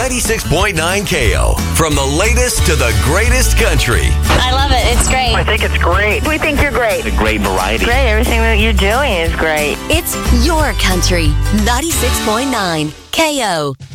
96.9 KO. From the latest to the greatest country. I love it. It's great. I think it's great. We think you're great. It's a great variety. Great. Everything that you're doing is great. It's your country. 96.9 KO.